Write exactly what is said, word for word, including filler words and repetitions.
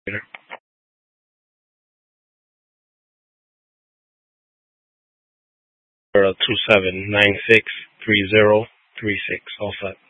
Later. Two seven nine six three zero three six. All set.